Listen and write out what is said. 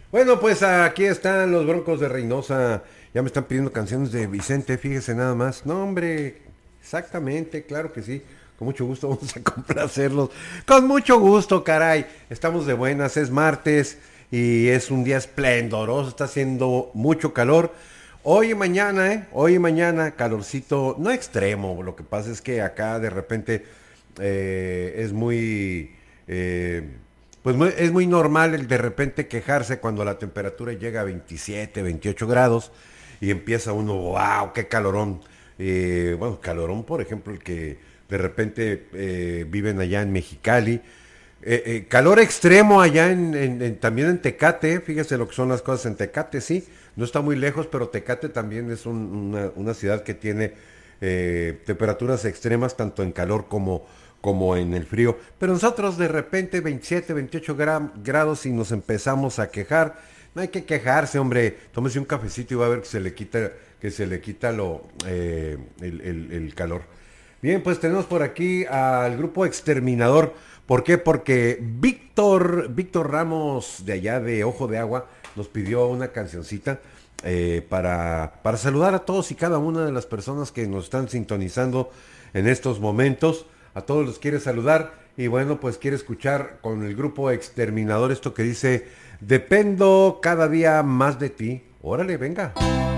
Bueno, pues aquí están los Broncos de Reynosa. Ya me están pidiendo canciones de Vicente, fíjese nada más. No, hombre, exactamente, claro que sí. Con mucho gusto vamos a complacerlos. Con mucho gusto, caray. Estamos de buenas, es martes y es un día esplendoroso. Está haciendo mucho calor. Hoy y mañana, ¿eh? Hoy y mañana, calorcito, no extremo. Lo que pasa es que acá de repente es muy... es muy normal el de repente quejarse cuando la temperatura llega a 27, 28 grados y empieza uno, wow, qué calorón. Bueno, calorón, por ejemplo, el que de repente viven allá en Mexicali. Calor extremo allá también en Tecate, fíjese lo que son las cosas en Tecate, sí, no está muy lejos, pero Tecate también es una ciudad que tiene temperaturas extremas tanto en calor como en el frío. Pero nosotros de repente 27, 28 grados y nos empezamos a quejar. No hay que quejarse, hombre. Tómese un cafecito y va a ver que se le quita el calor. Bien, pues tenemos por aquí al grupo Exterminador. ¿Por qué? Porque Víctor Ramos de allá de Ojo de Agua nos pidió una cancioncita para saludar a todos y cada una de las personas que nos están sintonizando en estos momentos. A todos los quiere saludar y bueno, pues quiere escuchar con el grupo Exterminador esto que dice, dependo cada día más de ti. Órale, venga.